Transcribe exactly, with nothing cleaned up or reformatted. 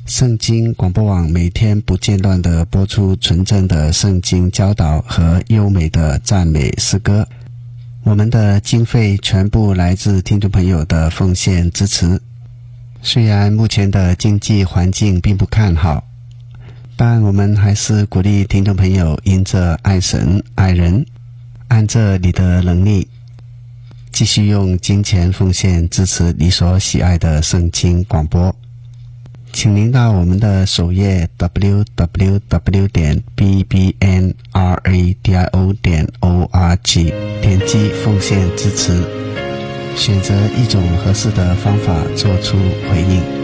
圣经广播网每天不间断地播出纯正的圣经教导和优美的赞美诗歌。我们的经费全部来自听众朋友的奉献支持。虽然目前的经济环境并不看好，但我们还是鼓励听众朋友因着爱神爱人，按着你的能力继续用金钱奉献支持你所喜爱的圣经广播。请您到我们的首页 double-u double-u double-u 点 b b n radio 点 org 点击奉献支持，选择一种合适的方法做出回应。